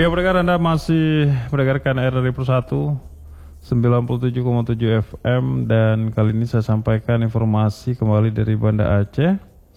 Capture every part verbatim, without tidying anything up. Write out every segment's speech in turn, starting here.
Ya, pendengar, Anda masih mendengarkan R R I Pro satu sembilan puluh tujuh koma tujuh F M, dan kali ini saya sampaikan informasi kembali dari Banda Aceh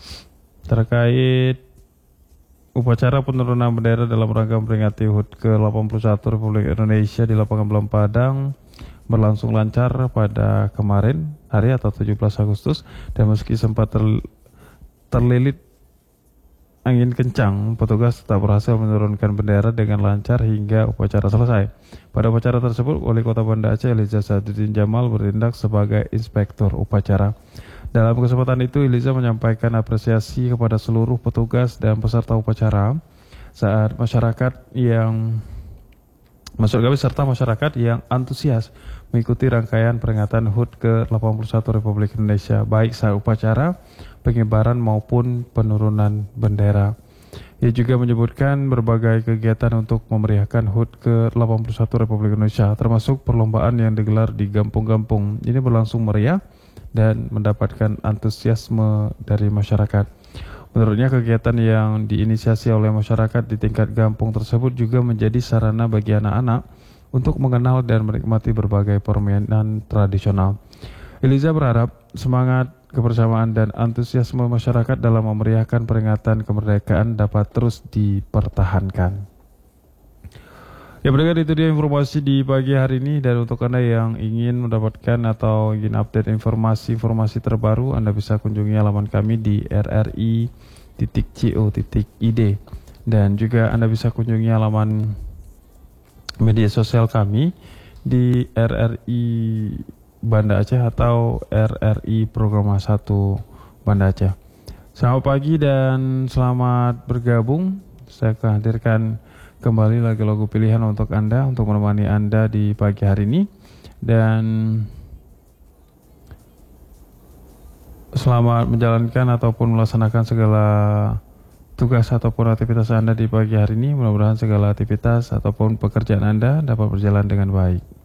terkait upacara penurunan bendera dalam rangka memperingati H U T ke delapan puluh satu Republik Indonesia di lapangan Belam Padang berlangsung lancar pada kemarin hari atau tujuh belas Agustus, dan meski sempat ter, terlilit angin kencang, petugas tetap berhasil menurunkan bendera dengan lancar hingga upacara selesai. Pada upacara tersebut, Wali Kota Banda Aceh Eliza Sadudin Jamal bertindak sebagai inspektur upacara. Dalam kesempatan itu, Eliza menyampaikan apresiasi kepada seluruh petugas dan peserta upacara saat masyarakat yang Maksud kami serta masyarakat yang antusias mengikuti rangkaian peringatan H U T ke delapan puluh satu Republik Indonesia, baik saat upacara, pengibaran maupun penurunan bendera. Ia juga menyebutkan berbagai kegiatan untuk memeriahkan H U T ke delapan puluh satu Republik Indonesia, termasuk perlombaan yang digelar di kampung-kampung. Ini berlangsung meriah dan mendapatkan antusiasme dari masyarakat. Menurutnya, kegiatan yang diinisiasi oleh masyarakat di tingkat kampung tersebut juga menjadi sarana bagi anak-anak untuk mengenal dan menikmati berbagai permainan tradisional. Eliza berharap semangat, kebersamaan, dan antusiasme masyarakat dalam memeriahkan peringatan kemerdekaan dapat terus dipertahankan. Ya, pendengar, itu dia informasi di pagi hari ini, dan untuk Anda yang ingin mendapatkan atau ingin update informasi-informasi terbaru, Anda bisa kunjungi halaman kami di r r i titik co titik i d, dan juga Anda bisa kunjungi halaman media sosial kami di R R I Banda Aceh atau R R I Programa satu Banda Aceh. Selamat pagi dan selamat bergabung. Saya akan hadirkan kembali lagu-lagu pilihan untuk Anda, untuk menemani Anda di pagi hari ini. Dan selamat menjalankan ataupun melaksanakan segala tugas ataupun aktivitas Anda di pagi hari ini. Mudah-mudahan segala aktivitas ataupun pekerjaan Anda dapat berjalan dengan baik.